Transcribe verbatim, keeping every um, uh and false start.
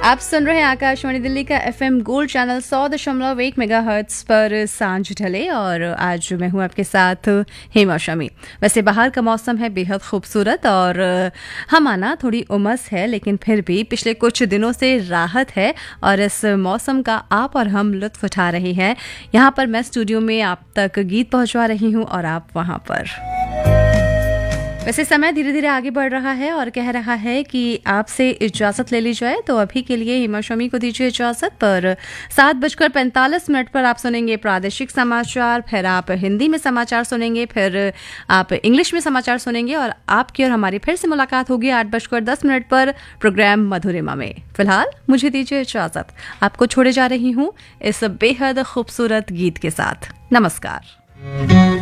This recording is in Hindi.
आप सुन रहे हैं आकाशवाणी दिल्ली का एफएम गोल्ड चैनल सौ दशमलव एक मेगाहर्ट्ज पर सांझ ढले और आज मैं हूं आपके साथ हेमा शमी। वैसे बाहर का मौसम है बेहद खूबसूरत और हम आना थोड़ी उमस है, लेकिन फिर भी पिछले कुछ दिनों से राहत है और इस मौसम का आप और हम लुत्फ उठा रहे हैं। यहाँ पर मैं स्टूडियो में आप तक गीत पहुंचवा रही हूँ और आप वहाँ पर। वैसे समय धीरे धीरे आगे बढ़ रहा है और कह रहा है कि आपसे इजाज़त ले ली जाए, तो अभी के लिए हेमा शमी को दीजिए इजाज़त। पर सात बजकर पैंतालीस मिनट पर आप सुनेंगे प्रादेशिक समाचार, फिर आप हिंदी में समाचार सुनेंगे, फिर आप इंग्लिश में समाचार सुनेंगे और आपकी और हमारी फिर से मुलाकात होगी आठ बजकर दस मिनट पर प्रोग्राम मधुरिमा में। फिलहाल मुझे दीजिए इजाज़त, आपको छोड़े जा रही हूँ इस बेहद खूबसूरत गीत के साथ। नमस्कार।